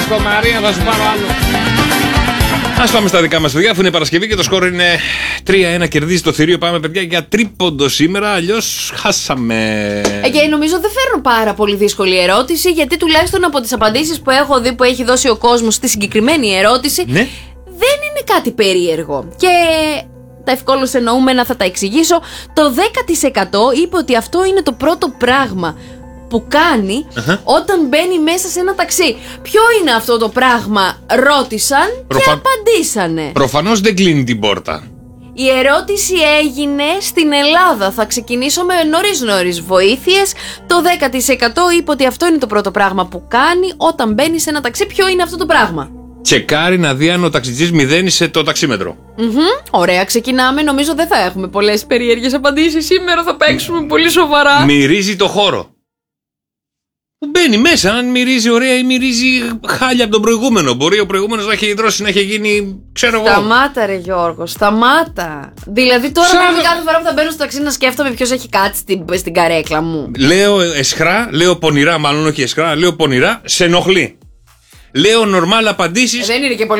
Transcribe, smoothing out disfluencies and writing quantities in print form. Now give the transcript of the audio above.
Ευχαριστώ Μαρία, θα σου πάρω άλλο. Ας πάμε στα δικά μας παιδιά, αφού είναι Παρασκευή και το σκορ είναι 3-1, κερδίζει το θηρίο. Πάμε παιδιά για τρίποντο σήμερα, αλλιώς χάσαμε. Και νομίζω δεν φέρνω πάρα πολύ δύσκολη ερώτηση, γιατί τουλάχιστον από τις απαντήσεις που έχω δει που έχει δώσει ο κόσμος στη συγκεκριμένη ερώτηση, ναι, δεν είναι κάτι περίεργο. Και τα ευκόλως εννοούμενα θα τα εξηγήσω. Το 10% είπε ότι αυτό είναι το πρώτο πράγμα που κάνει όταν μπαίνει μέσα σε ένα ταξί. Ποιο είναι αυτό το πράγμα, ρώτησαν και απαντήσανε. Προφανώς δεν κλείνει την πόρτα. Η ερώτηση έγινε στην Ελλάδα. Θα ξεκινήσω με νωρίς βοήθειες. Το 10% είπε ότι αυτό είναι το πρώτο πράγμα που κάνει όταν μπαίνει σε ένα ταξί. Ποιο είναι αυτό το πράγμα? Τσεκάρει να δει αν ο ταξιτζής μηδένισε το ταξίμετρο. Ωραία, ξεκινάμε. Νομίζω δεν θα έχουμε πολλές περίεργες απαντήσεις σήμερα. Θα παίξουμε πολύ σοβαρά. Μυρίζει το χώρο. Που μπαίνει μέσα, αν μυρίζει ωραία ή μυρίζει χάλια από τον προηγούμενο. Μπορεί ο προηγούμενος να έχει υδρώσει, να έχει γίνει, ξέρω εγώ. Σταμάτα ρε Γιώργο, σταμάτα. Δηλαδή τώρα πρέπει κάθε φορά που θα μπαίνω στο ταξί να σκέφτομαι ποιος έχει κάτσει στην καρέκλα μου. Λέω εσχρά, λέω πονηρά, μάλλον όχι εσχρά, λέω πονηρά, σε ενοχλεί. Λέω νορμάλ απαντήσεις. Δεν είναι και πολύ